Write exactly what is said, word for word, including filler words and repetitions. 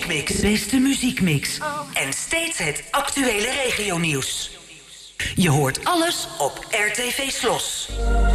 muziekmix. De beste muziekmix. En steeds het actuele regionieuws. Je hoort alles op R T V Slos.